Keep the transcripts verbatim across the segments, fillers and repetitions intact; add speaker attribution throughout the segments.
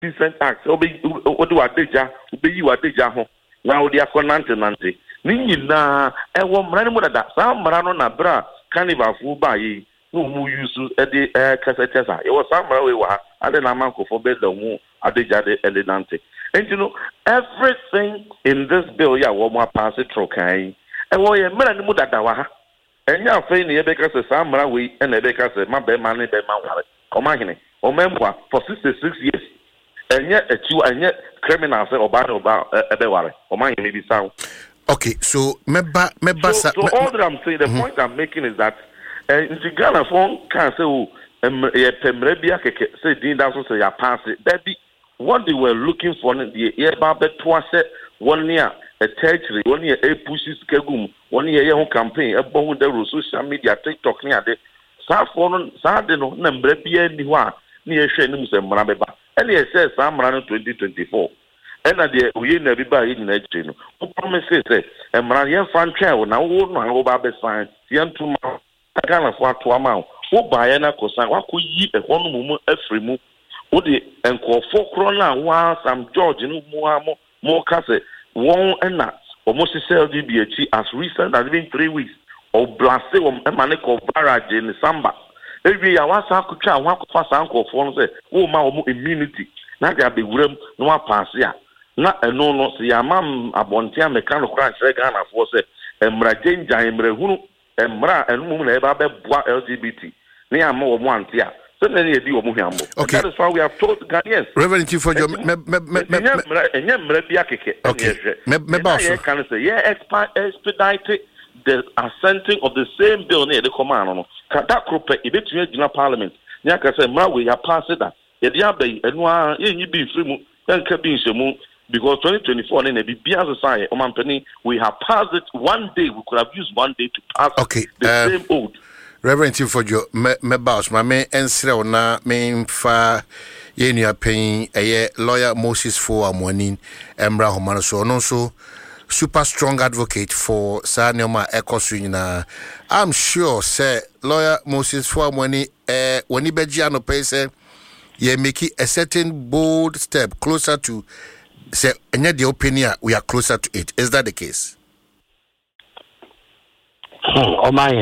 Speaker 1: decent acts. Obi odu adeja, obi you adeja ho. Na odi akonante nante. Ni nyina e wo mra ni mo dada. Sa mra no na bra carnival fu ba yi. No mu use e de e kasetesa. E wo sa mra we wa. Ade na manko for be da mu adeja de elegante. And you know everything in this bill ya wo mo pass it through kan. E wo ye mra ni mo dada wa ha. Enya fe ni e be kase sa mra we e na e be kase ma be ma ni be ma ware. O ma hene. O memwa for sixty-six years. Enye etu enye criminal say oba oba ebe ware. O ma hene bi sound.
Speaker 2: Okay, so meba meba
Speaker 1: so, so
Speaker 2: me,
Speaker 1: all that I'm saying, the mm-hmm. point I'm making is that uh, in Ghana phone can say oh ye pemre bia keke say din da so say ya pass it. That be what they were looking for the ye ba be to say one year a territory one year a pushes kegum one year ye campaign e bo the social media TikTok ni ade sa phone sa de no na mbre bia ni ho a ni ye hwe ni mu se mra beba e le say sa mra no twenty twenty-four and at the we never buy in the who promises it and Marian Franchel now won't know about the sign young two months I can't afford to amount who buy an acosan what could ye a one moment every move would it and call four krona while some George and more more cassette one and nuts almost sell D B H as recent as been three weeks or blasted on a manic of barrage in the samba. Every hour, I could try one fast uncle for say, oh, my immunity. Now there be room no pass ya. Na eno no se ya mam abontia meka no kra nse Ghana for say emra jenja emre hunu emra enu mu na eba be boa L G B T ne am wo mo antia so na ne edi wo mo hwambo. That is why we have told Ghanaians
Speaker 2: Reverend Chief for your me me me me
Speaker 1: enye mra bia keke
Speaker 2: okay me me ba so
Speaker 1: can say yeah expedite the assenting of the same bill near the command no that group e betumi agina parliament nya ka say mra we ya pass that ye dia be enu a ye nyi bi free mu enka bi nsemu. Because twenty twenty-four, in the society, we have passed it one day. We could have used one day to pass
Speaker 2: okay,
Speaker 1: the
Speaker 2: uh,
Speaker 1: same oath.
Speaker 2: Reverend Tifojo, me me boss, my me ensre na me fa ye nua pen eye lawyer Moses for Amwanin Emra Homano so no so super strong advocate for Sanema Ekosu nyina. I'm sure say lawyer Moses for Amwani eh when he beji no pay say ye make a certain bold step closer to say any the opinion we are closer to it. Is that the case?
Speaker 3: Oh my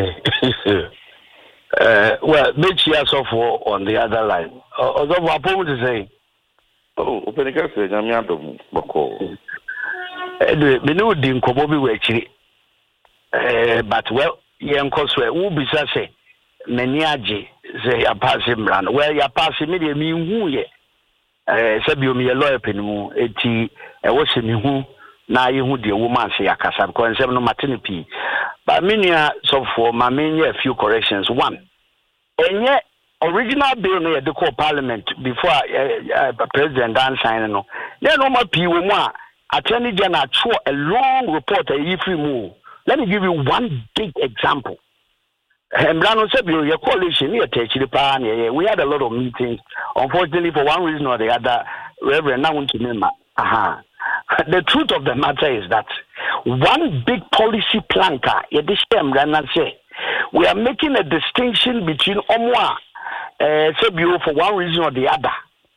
Speaker 3: uh well make years of on the other line. Although what I to say
Speaker 1: oh open the say nyame adom boko
Speaker 3: eh me no di nkomo bi we akiri eh but well ye nkoso e wo bisa say nani age say ya pass mra no well ya pass me de mi hu ye eh sabio me lawyer penimu eti e wo se mi hu na ye hu de wo man se yakasa because nsem no matene pi but menia so for ma menya a few corrections. One, enye original bill no ye de call parliament before uh, uh, president dan sign no there no ma pi wo mu a attorney general cho a long report a free move. Let me give you one big example. Embrano said your coalition here we had a lot of meetings. Unfortunately, for one reason or the other, Reverend now to remember. Aha. The truth of the matter is that one big policy planker, we are making a distinction between Omwa uh, for one reason or the other.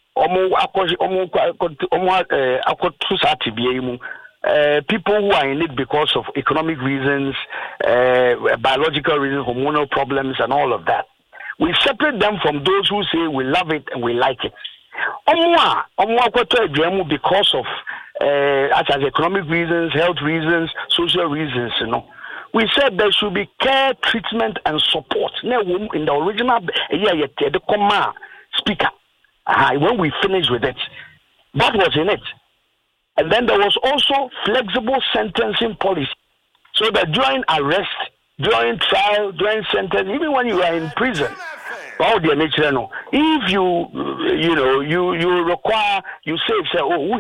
Speaker 3: Uh, people who are in it because of economic reasons, uh, biological reasons, hormonal problems, and all of that. We separate them from those who say we love it and we like it. Omwa, omwa because of uh, as economic reasons, health reasons, social reasons. You know, we said there should be care, treatment, and support. Now, in the original, yeah, yeah, the comma speaker. Uh, when we finished with it, that was in it. And then there was also flexible sentencing policy. So that during arrest, during trial, during sentence, even when you are in prison, all the nature, no. If you, you know, you you require, you say, say oh,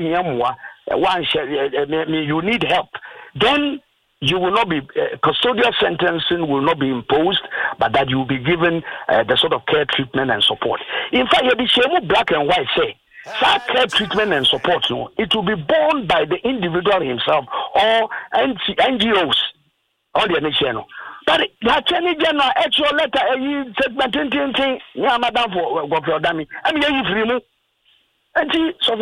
Speaker 3: you need help, then you will not be, uh, custodial sentencing will not be imposed, but that you will be given uh, the sort of care, treatment, and support. In fact, you be black and white say, care treatment and support, no, it will be borne by the individual himself or N G Os or the nation. But the attorney general actual letter you said that thing yeah madam for Godfrey Odami. I mean you free mo. nti so